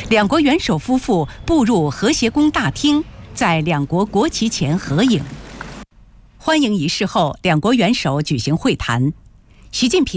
两国元首夫妇步入和谐宫大厅，在两国国旗前合影。欢迎仪式后，两国元首举行会谈。习近平